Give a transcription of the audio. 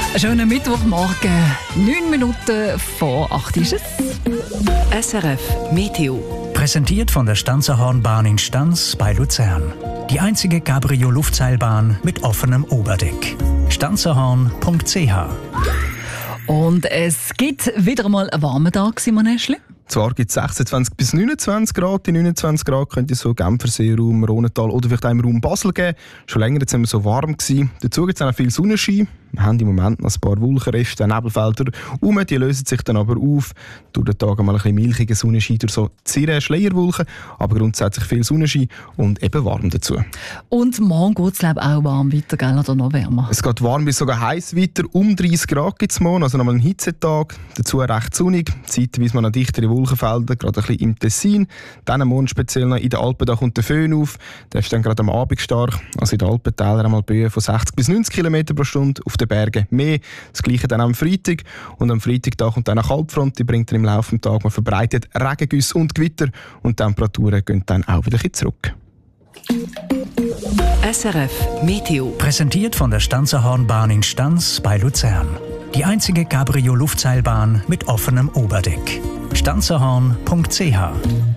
Einen schönen Mittwochmorgen, 9 Minuten vor 8 ist es. SRF Meteo. Präsentiert von der Stanzerhornbahn in Stanz bei Luzern. Die einzige Cabrio-Luftseilbahn mit offenem Oberdeck. stanzerhorn.ch. Und es gibt wieder einmal einen warmen Tag, Simon Eschli. Zwar gibt es 26 bis 29 Grad. Die 29 Grad könnte es so Genfersee-Raum, Rhontal oder vielleicht auch im Raum Basel geben. Schon länger jetzt sind wir so warm gewesen. Dazu gibt es auch viel Sonnenschein. Wir haben im Moment noch ein paar Wolkenreste, Nebelfelder rum. Die lösen sich dann aber auf. Durch den Tag einmal ein bisschen milchiger Sonnenschein durch so Cirrus-Schleierwolken. Aber grundsätzlich viel Sonnenschein und eben warm dazu. Und morgen geht es auch warm weiter, gell? Oder noch wärmer? Es geht warm bis sogar heiß weiter. Um 30 Grad gibt es morgen, also nochmal einen Hitzetag. Dazu recht sonnig. Zeitweise mal noch dichtere Wolkenfelder, gerade ein bisschen im Tessin. Dann morgen speziell noch in den Alpen, da kommt der Föhn auf. Der ist dann gerade am Abend stark. Also in den Alpentälern einmal Böen von 60 bis 90 km pro Stunde. Auf den Bergen mehr. Das Gleiche dann am Freitag. Und am Freitag da kommt dann eine Kaltfront. Die bringt dann im Laufe des Tages mal verbreitet Regengüsse und Gewitter. Und die Temperaturen gehen dann auch wieder ein bisschen zurück. SRF Meteo. Präsentiert von der Stanzerhornbahn in Stanz bei Luzern. Die einzige Cabrio-Luftseilbahn mit offenem Oberdeck. stanzerhorn.ch.